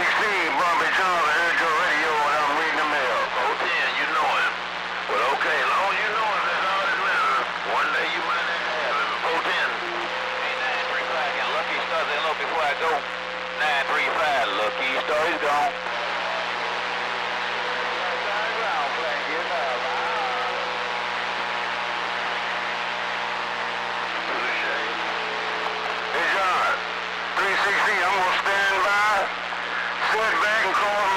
Bobby Charles, I heard your radio and I'm reading the mail. 410, you know him. Well, okay, as long as you know him, that's all that matters. One day you might have him. 410. Hey, 935, can Lucky start that low before I go? 935, Lucky Star, he's gone. Hey, John, 360, I'm gonna stand by, sit back and call